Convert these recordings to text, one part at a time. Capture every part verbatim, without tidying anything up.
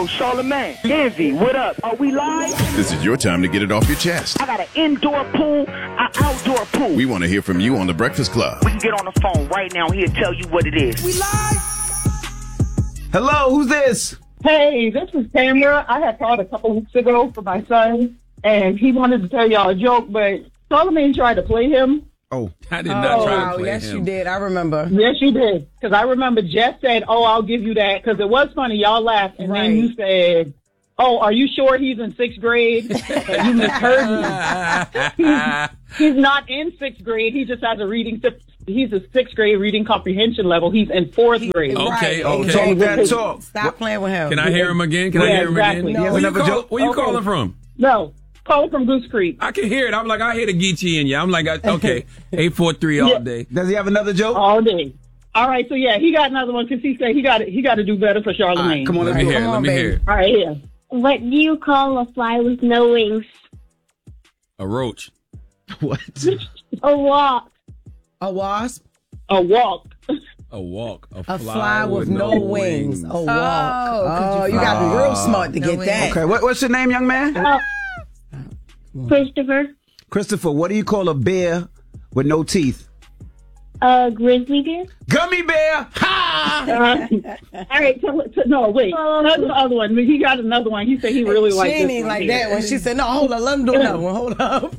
Yo, Charlamagne, Envy, what up? Are we live? This is your time to get it off your chest. I got an indoor pool, an outdoor pool. We want to hear from you on The Breakfast Club. We can get on the phone right now. He'll tell you what it is. We live? Hello, who's this? Hey, this is Tamara. I had called a couple weeks ago for my son, and he wanted to tell y'all a joke, but Charlamagne tried to play him. Oh, I did not Oh, try wow, to play yes, him. you did. I remember. Yes, you did. Because I remember Jeff said, oh, I'll give you that, because it was funny. Y'all laughed, and Right. then you said, oh, are you sure he's in sixth grade? And you misheard me. He's, he's not in sixth grade. He just has a reading, he's a sixth grade reading comprehension level. He's in fourth grade. Okay, Right. okay. talk that talk. Stop playing with him. Can I hear him again? Can I Yeah, hear him exactly. again? No. Where you, Another call, joke? where you Okay. calling from? No, call from Goose Creek. I can hear it. I'm like, I hear the Geechee in you. I'm like, I- okay, eight four three all Yeah. day. Does he have another joke? All day. All right, so yeah, he got another one because he said he got to, he got to do better for Charlamagne. All right, come on, Let let's me do hear it. it. Let on, me baby. hear it. All right, here. What do you call a fly with no wings? A roach. What? A walk. A wasp? A walk. A walk. A, A fly with no wings. A walk. Oh, Oh, you got to be real smart to No get wings. that. Okay, what, what's your name, young man? Uh, Christopher. Christopher, what do you call a bear with no teeth? A grizzly bear. Gummy bear! Ha! Uh, all right, tell, tell, no, wait. That's the other one. He got another one. He said he really She liked ain't this even one like here. that when she said, no, hold on, let him do another one. Hold up.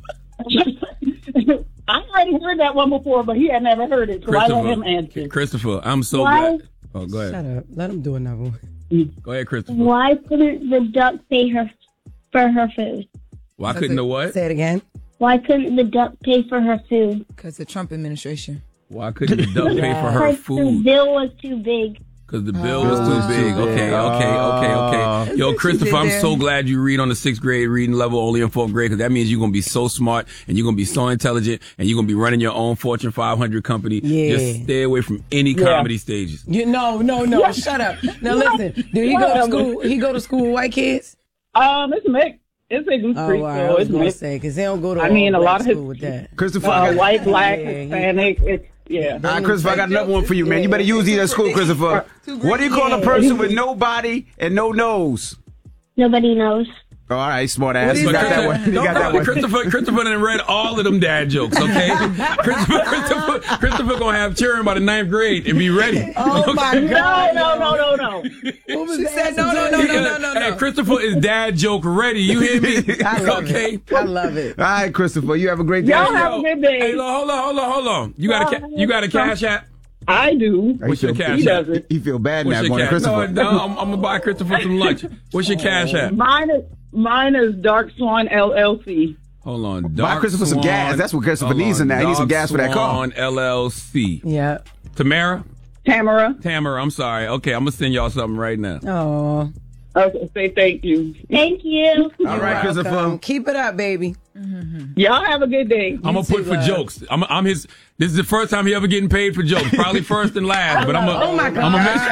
I already heard that one before, but he had never heard it, so I let him answer. Christopher, Christopher, I'm so Why? glad. Oh, go ahead. Shut up. Let him do another one. Go ahead, Christopher. Why couldn't the duck pay her for her food? Why couldn't the what? Say it again. Why couldn't the duck pay for her food? Because the Trump administration. Why couldn't the duck pay for her Because the food? bill was too big. Because the bill was too big. Okay, okay, okay, okay. Yo, Christopher, I'm so glad you read on the sixth grade reading level, only in fourth grade, because that means you're going to be so smart and you're going to be so intelligent and you're going to be running your own Fortune five hundred company. Yeah. Just stay away from any Yeah. comedy stages. You No, no, no. Shut up. Now listen. Do he go to school? He go to school with white kids? Um, it's mixed. It's a Goose Oh, Creek, wow. I so was it's going to mixed. say, because they don't go to I all mean, a black lot of his- school with that. Christopher, I Uh, got, white, black, Yeah, he- Hispanic. It's, yeah. all right, Christopher, I got another one for you, man. You better use these at school, Christopher. What do you call a person with no body and no nose? Nobody knows. Oh, all right, smart ass. But You got that one. You Don't got that call it. one. Christopher, Christopher done read all of them dad jokes, okay? Christopher, Christopher, Christopher gonna have children by the ninth grade and be ready. Oh, my No, God. no, no, no, no. What was She the said, answer no, no, to no, that? no, no, no, Hey, no. Christopher is dad joke ready. You hear me? I love Okay. it. I love it. All right, Christopher, you have a great day. Y'all have a good day. Hey, look, hold on, hold on, hold on. You got a ca- you got a cash app? I do. He What's your feel- cash He app? doesn't. He feel bad What's now your going to cash? No, Christopher. no, I'm, I'm gonna buy Christopher some lunch. What's your cash app? Mine is mine is Dark Swan L L C. Hold on. Buy Dark Christopher some Swan- gas. That's what Christopher hold needs on. in there. He needs some Dark gas for that car. Swan L L C. Yeah. Tamara? Tamara. Tamara, I'm sorry. Okay, I'm gonna send y'all something right now. Oh. Okay, say thank you. Thank you. All right, Christopher. Keep it up, baby. Y'all have a good day. I'm gonna put for love. jokes. I'm, I'm his. This is the first time he ever getting paid for jokes. Probably first and last. But I'm a. Oh, my God. I'm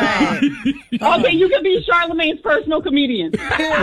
a Okay, you can be Charlamagne's personal comedian.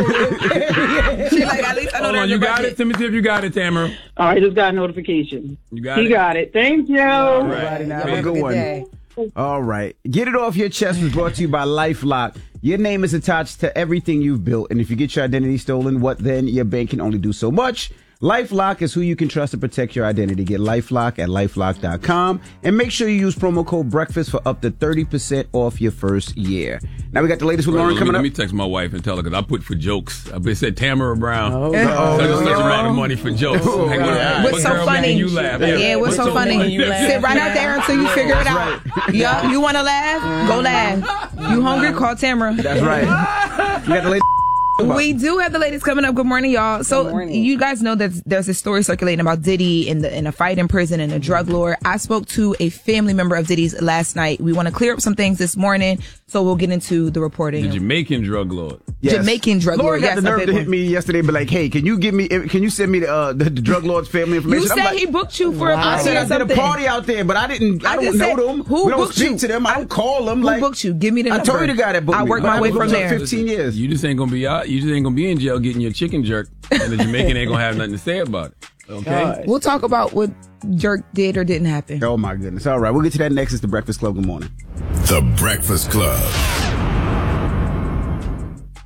She like, at least I know Hold there's on, you a got budget. it. Let me see if you got it, Tamara. All right, just got a notification. You got He it. got it. Thank you. Everybody now, have a Have a good good one. day. All right. Get It Off Your Chest was brought to you by LifeLock. Your name is attached to everything you've built, and if you get your identity stolen, what then? Your bank can only do so much. LifeLock is who you can trust to protect your identity. Get LifeLock at lifelock dot com and make sure you use promo code BREAKFAST for up to thirty percent off your first year. Now we got the latest with Right, Lauren let, me, coming let up. me text my wife and tell her because I put for jokes. I said Tamara Brown. Oh, Such no. and such amount of money for jokes. Oh, Like, what- right. what What's so girl funny? making you laugh? Yeah, what's so funny? you laugh? Sit right out there until you figure it out. Yup, you want to laugh? Go laugh. You hungry? Call Tamara. That's right. We got the latest. We do have the ladies coming up. Good morning, y'all. So Good morning. you guys know that there's this story circulating about Diddy in the in a fight in prison and a drug lord. I spoke to a family member of Diddy's last night. We want to clear up some things this morning, so we'll get into the reporting. The Jamaican drug lord. Yes. Jamaican drug Lauren lord. got Yes, the a nerve big to one. hit me yesterday, but like, hey, can you give me? Can you send me the uh, the, the drug lord's family information? You I'm said like, he booked you for Wow. a I party said or I did something. a party out there, but I didn't. I, I don't just know said, them. who we don't booked speak you? to them. I don't call them. Who like, booked you? Give me the I number. told you the guy that booked I me. worked my I've way been from booked there. fifteen years. You just ain't gonna be out. You just ain't gonna be in jail getting your chicken jerked, and the Jamaican ain't gonna have nothing to say about it. Okay. We'll talk about what Jerk did or didn't happen. Oh my goodness! All right, we'll get to that next. It's the Breakfast Club. Good morning. The Breakfast Club.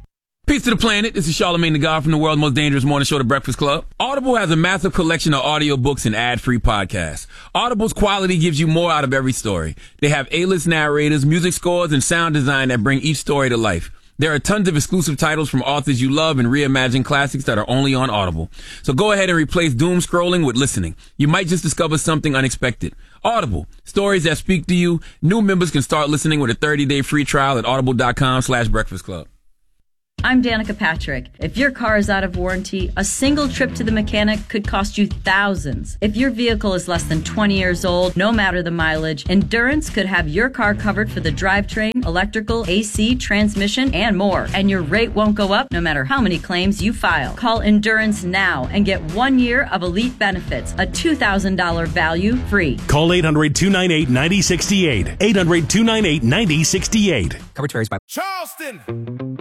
Peace to the planet. This is Charlamagne the God from the world's most dangerous morning show, The Breakfast Club. Audible has a massive collection of audiobooks and ad-free podcasts. Audible's quality gives you more out of every story. They have A-list narrators, music scores, and sound design that bring each story to life. There are tons of exclusive titles from authors you love and reimagined classics that are only on Audible. So go ahead and replace doom scrolling with listening. You might just discover something unexpected. Audible. Stories that speak to you. New members can start listening with a thirty-day free trial at audible.com slash breakfast club. I'm Danica Patrick. If your car is out of warranty, a single trip to the mechanic could cost you thousands. If your vehicle is less than twenty years old, no matter the mileage, Endurance could have your car covered for the drivetrain, electrical, A C, transmission, and more. And your rate won't go up no matter how many claims you file. Call Endurance now and get one year of elite benefits, a two thousand dollars value free. Call eight hundred, two nine eight, nine oh six eight. eight hundred, two nine eight, nine oh six eight. Coverage varies by Charleston.